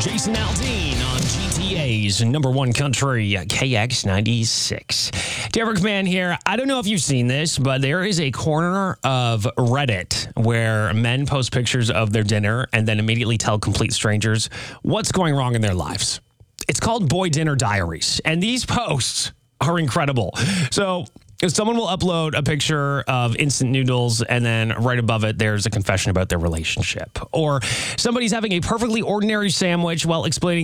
Jason Aldean on GTA's number one country, KX96. Derek Man here. I don't know if you've seen this, but there is a corner of Reddit where men post pictures of their dinner and then immediately tell complete strangers what's going wrong in their lives. It's called Boy Dinner Diaries, and these posts are incredible. So someone will upload a picture of instant noodles, and then right above it, there's a confession about their relationship. Or somebody's having a perfectly ordinary sandwich while explaining